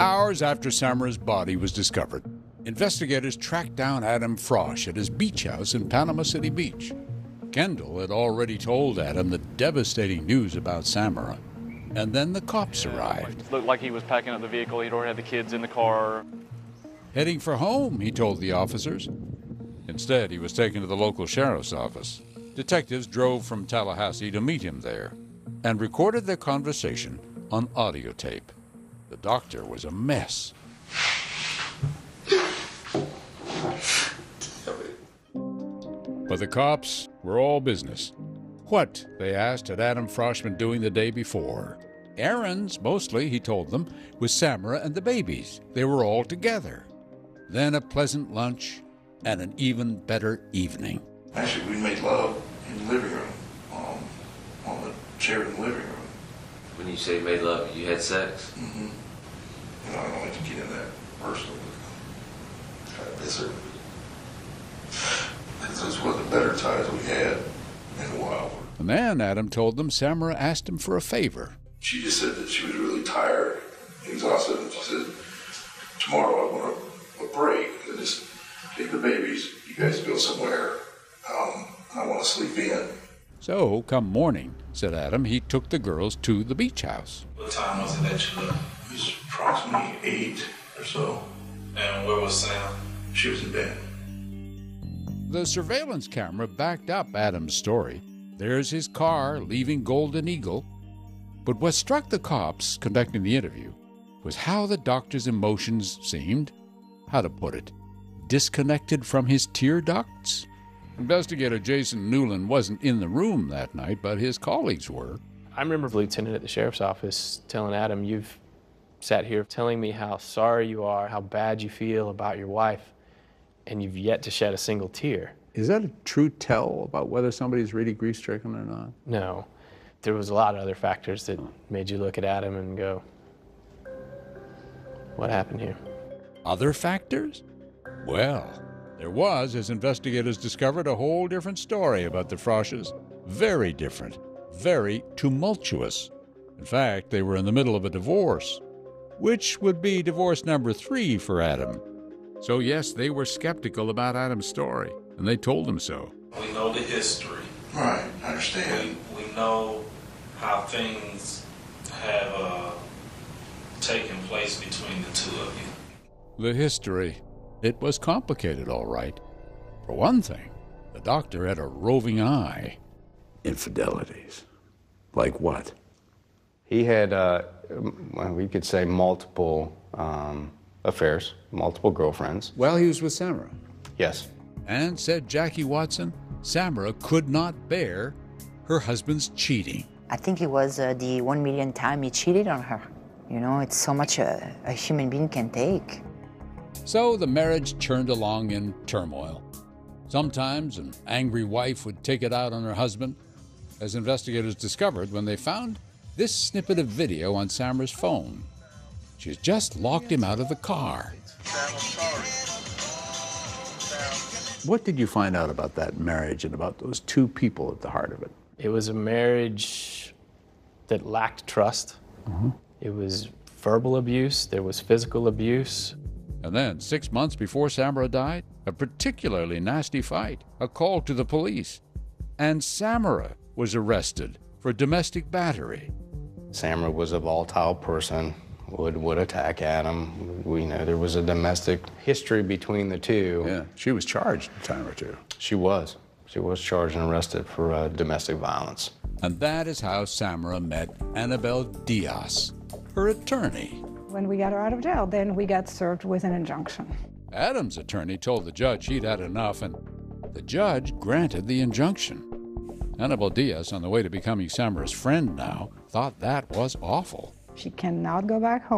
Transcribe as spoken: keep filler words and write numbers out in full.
hours after Samara's body was discovered, investigators tracked down Adam Frosch at his beach house in Panama City Beach. Kendall had already told Adam the devastating news about Samara, and then the cops yeah, arrived. It looked like he was packing up the vehicle. He'd already had the kids in the car. Heading for home, he told the officers. Instead, he was taken to the local sheriff's office. Detectives drove from Tallahassee to meet him there and recorded their conversation on audio tape. The doctor was a mess. But the cops were all business. What, they asked, had Adam Frosch been doing the day before? Errands, mostly, he told them, with Samara and the babies. They were all together. Then a pleasant lunch and an even better evening. Actually, we made love in the living room, um, on the chair in the living room. When you say made love, you had sex? Mm-hmm. You know, I don't like to get in that personally. This is, this is one of the better times we had in a while. And then Adam told them Samara asked him for a favor. She just said that she was really tired, exhausted, and she said, tomorrow I want a, a break. And just take the babies, you guys go somewhere. Um, I want to sleep in. So, come morning, said Adam, he took the girls to the beach house. What time was it that you left? It was approximately eight or so. And where was Sam? She was in bed. The surveillance camera backed up Adam's story. There's his car leaving Golden Eagle. But what struck the cops conducting the interview was how the doctor's emotions seemed, how to put it, disconnected from his tear ducts. Investigator Jason Newland wasn't in the room that night, but his colleagues were. I remember the lieutenant at the sheriff's office telling Adam, you've sat here telling me how sorry you are, how bad you feel about your wife, and you've yet to shed a single tear. Is that a true tell about whether somebody's really grief-stricken or not? No. There was a lot of other factors that made you look at Adam and go, what happened here? Other factors? Well, there was, as investigators discovered, a whole different story about the Frosches. Very different, very tumultuous. In fact, they were in the middle of a divorce, which would be divorce number three for Adam. So yes, they were skeptical about Adam's story, and they told him so. We know the history. Right, I understand. We, we know how things have uh, taken place between the two of you. The history. It was complicated, all right. For one thing, the doctor had a roving eye. Infidelities. Like what? He had, uh, well, we could say multiple um, affairs, multiple girlfriends. Well, he was with Samara. Yes. And, said Jackie Watson, Samara could not bear her husband's cheating. I think it was uh, the one million time he cheated on her. You know, it's so much a, a human being can take. So the marriage churned along in turmoil. Sometimes an angry wife would take it out on her husband, as investigators discovered when they found this snippet of video on Samara's phone. She had just locked him out of the car. What did you find out about that marriage and about those two people at the heart of it? It was a marriage that lacked trust. Mm-hmm. It was verbal abuse. There was physical abuse. And then, six months before Samara died, a particularly nasty fight, a call to the police. And Samara was arrested for domestic battery. Samara was a volatile person, would, would attack Adam. We know there was a domestic history between the two. Yeah, she was charged a time or two. She was. She was charged and arrested for uh, domestic violence. And that is how Samara met Annabelle Diaz, her attorney. When we got her out of jail, then we got served with an injunction. Adam's attorney told the judge he'd had enough, and the judge granted the injunction. Annabelle Diaz, on the way to becoming Samara's friend now, thought that was awful. She cannot go back home.